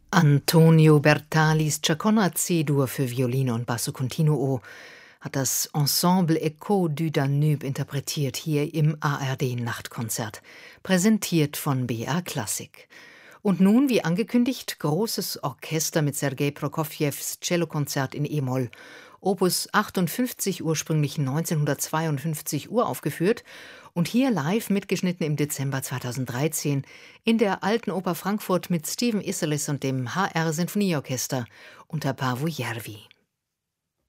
Antonio Bertalis Chaconne C-Dur für Violine und Basso Continuo hat das Ensemble Echo du Danube interpretiert hier im ARD-Nachtkonzert, präsentiert von BR Klassik. Und nun, wie angekündigt, großes Orchester mit Sergei Prokofjews Cellokonzert in E-Moll, Opus 58, ursprünglich 1952 uraufgeführt und hier live mitgeschnitten im Dezember 2013 in der Alten Oper Frankfurt mit Stephen Isserlis und dem HR Sinfonieorchester unter Paavo Järvi.